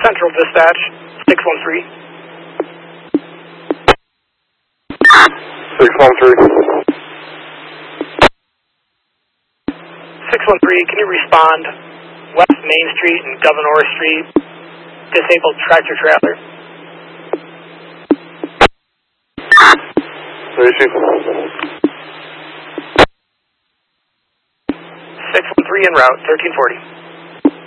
Central Dispatch, 613. 613. 613, can you respond West Main Street and Governor Street, disabled tractor trailer? Where is she? 613 en route, 1340.